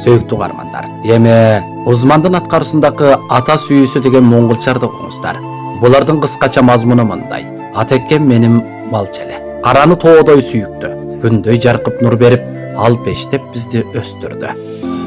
Сөйүктүү кармандар. Эми Узмандын аткарысындагы ата сүйүүсү деген моңголчарды окуңуздар. Булардын кыскача мазмуну мындай. Атекем менин малчеле. Караны тоодой сүйүктү. Күндөй жаркып нур берип, ал пештеп бизди өстүрдү.